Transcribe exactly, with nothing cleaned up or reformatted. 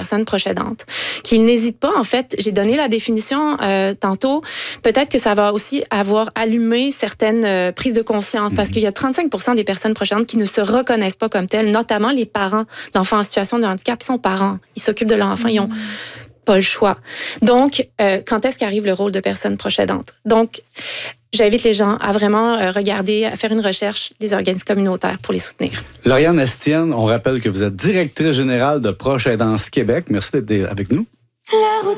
personne proche aidante. Qu'ils n'hésitent pas, en fait, j'ai donné la définition euh, tantôt, peut-être que ça va aussi avoir allumé certaines euh, prises de conscience, mmh. parce qu'il y a trente-cinq pour cent des personnes proche aidantes qui ne se reconnaissent pas comme telles, notamment les parents d'enfants en situation de handicap sont parents. Ils s'occupent de leur enfant, mmh. ils ont pas le choix. Donc, euh, quand est-ce qu'arrive le rôle de personne proche aidante? Donc, j'invite les gens à vraiment euh, regarder, à faire une recherche des organismes communautaires pour les soutenir. Lauriane Estienne, on rappelle que vous êtes directrice générale de Proche Aidance Québec. Merci d'être avec nous. La route